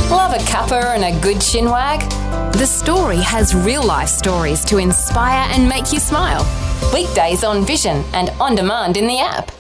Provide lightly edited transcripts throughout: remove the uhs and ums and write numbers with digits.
Love a cuppa and a good chinwag? The Story has real-life stories to inspire and make you smile. Weekdays on Vision and on demand in the app.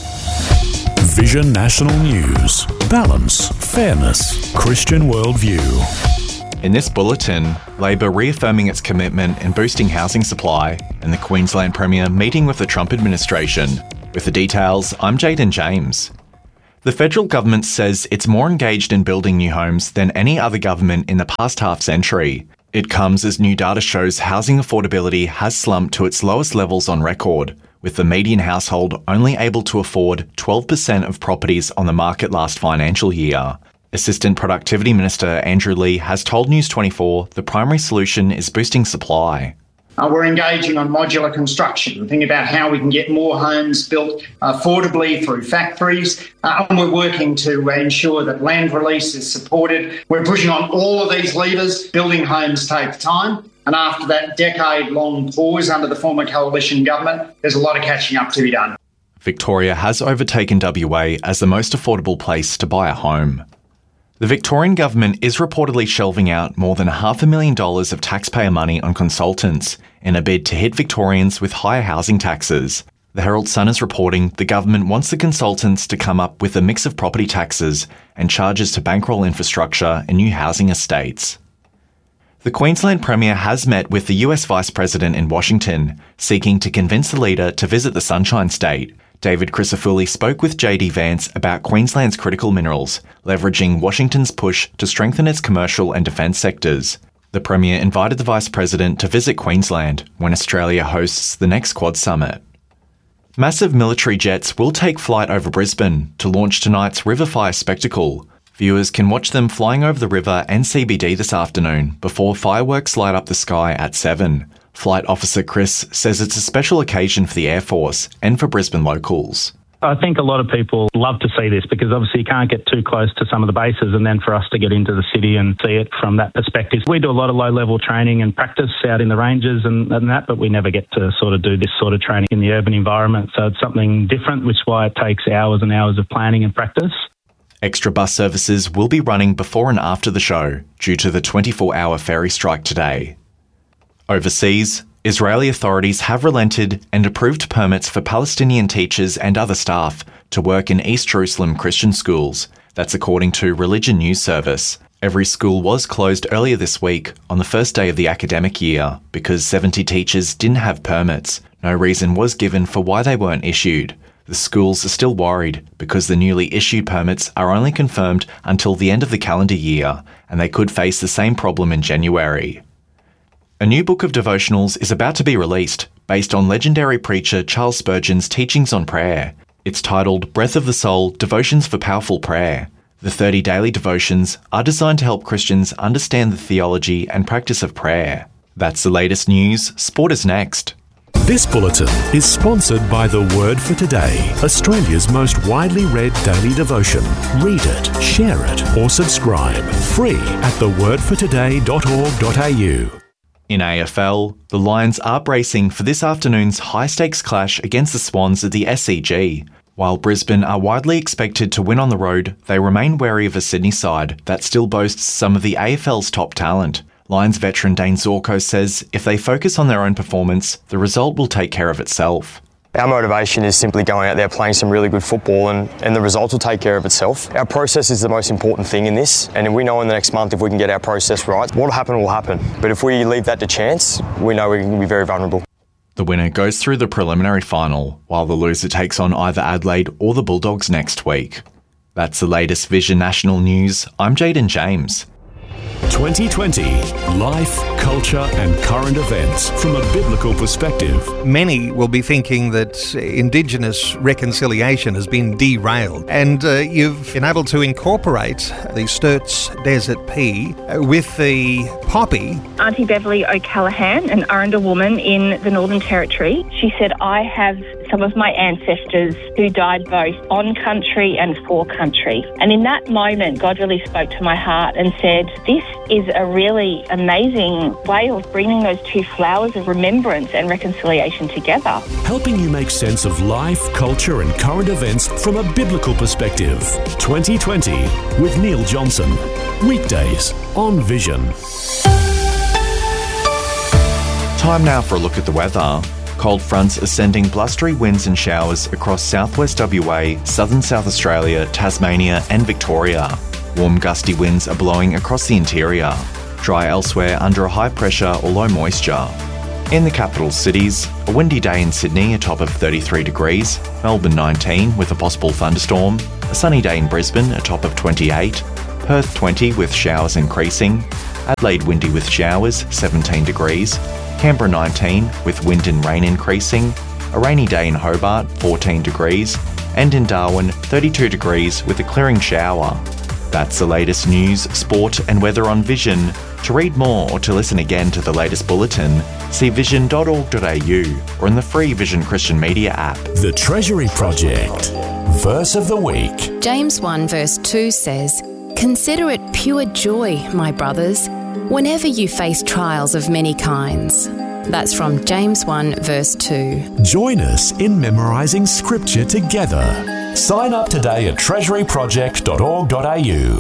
Vision National News. Balance, fairness, Christian worldview. In this bulletin, Labor reaffirming its commitment in boosting housing supply, and the Queensland Premier meeting with the Trump administration. With the details, I'm Jaden James. The federal government says it's more engaged in building new homes than any other government in the past half-century. It comes as new data shows housing affordability has slumped to its lowest levels on record, with the median household only able to afford 12% of properties on the market last financial year. Assistant Productivity Minister Andrew Leigh has told News 24 the primary solution is boosting supply. We're engaging on modular construction, thinking about how we can get more homes built affordably through factories, and we're working to ensure that land release is supported. We're pushing on all of these levers. Building homes takes time, and after that decade-long pause under the former coalition government, there's a lot of catching up to be done. Victoria has overtaken WA as the most affordable place to buy a home. The Victorian government is reportedly shelving out more than $500,000 of taxpayer money on consultants in a bid to hit Victorians with higher housing taxes. The Herald Sun is reporting the government wants the consultants to come up with a mix of property taxes and charges to bankroll infrastructure in new housing estates. The Queensland Premier has met with the US Vice President in Washington, seeking to convince the leader to visit the Sunshine State. David Crisafulli spoke with JD Vance about Queensland's critical minerals, leveraging Washington's push to strengthen its commercial and defence sectors. The Premier invited the Vice President to visit Queensland when Australia hosts the next Quad Summit. Massive military jets will take flight over Brisbane to launch tonight's River Fire spectacle. Viewers can watch them flying over the river and CBD this afternoon before fireworks light up the sky at 7. Flight Officer Chris says it's a special occasion for the Air Force and for Brisbane locals. I think a lot of people love to see this because obviously you can't get too close to some of the bases, and then for us to get into the city and see it from that perspective. We do a lot of low-level training and practice out in the ranges and that, but we never get to sort of do this sort of training in the urban environment. So it's something different, which is why it takes hours and hours of planning and practice. Extra bus services will be running before and after the show due to the 24-hour ferry strike today. Overseas, Israeli authorities have relented and approved permits for Palestinian teachers and other staff to work in East Jerusalem Christian schools. That's according to Religion News Service. Every school was closed earlier this week on the first day of the academic year because 70 teachers didn't have permits. No reason was given for why they weren't issued. The schools are still worried because the newly issued permits are only confirmed until the end of the calendar year, and they could face the same problem in January. A new book of devotionals is about to be released, based on legendary preacher Charles Spurgeon's teachings on prayer. It's titled Breath of the Soul, Devotions for Powerful Prayer. The 30 daily devotions are designed to help Christians understand the theology and practice of prayer. That's the latest news. Sport is next. This bulletin is sponsored by The Word for Today, Australia's most widely read daily devotion. Read it, share it, or subscribe. Free at thewordfortoday.org.au. In AFL, the Lions are bracing for this afternoon's high-stakes clash against the Swans at the SCG. While Brisbane are widely expected to win on the road, they remain wary of a Sydney side that still boasts some of the AFL's top talent. Lions veteran Dane Zorko says if they focus on their own performance, the result will take care of itself. Our motivation is simply going out there playing some really good football and the result will take care of itself. Our process is the most important thing in this, and we know in the next month if we can get our process right, what will happen will happen. But if we leave that to chance, we know we can be very vulnerable. The winner goes through the preliminary final, while the loser takes on either Adelaide or the Bulldogs next week. That's the latest Vision National News. I'm Jaden James. 2020. Life, culture and current events from a biblical perspective. Many will be thinking that Indigenous reconciliation has been derailed, and you've been able to incorporate the Sturt's Desert Pea with the poppy. Auntie Beverly O'Callaghan, an Arundel woman in the Northern Territory, she said, I have some of my ancestors who died both on country and for country. And in that moment, God really spoke to my heart and said, this is a really amazing way of bringing those two flowers of remembrance and reconciliation together. Helping you make sense of life, culture and current events from a biblical perspective. 2020 with Neil Johnson. Weekdays on Vision. Time now for a look at the weather. Cold fronts are sending blustery winds and showers across southwest WA, southern South Australia, Tasmania and Victoria. Warm gusty winds are blowing across the interior. Dry elsewhere under a high pressure or low moisture. In the capital cities, a windy day in Sydney, a top of 33 degrees, Melbourne 19 with a possible thunderstorm, a sunny day in Brisbane, a top of 28, Perth 20 with showers increasing, Adelaide windy with showers, 17 degrees, Canberra 19 with wind and rain increasing, a rainy day in Hobart, 14 degrees, and in Darwin, 32 degrees with a clearing shower. That's the latest news, sport and weather on Vision. To read more or to listen again to the latest bulletin, see vision.org.au or in the free Vision Christian Media app. The Treasury Project. Verse of the week. James 1 verse 2 says, "Consider it pure joy, my brothers, whenever you face trials of many kinds." That's from James 1 verse 2. Join us in memorising scripture together. Sign up today at treasuryproject.org.au.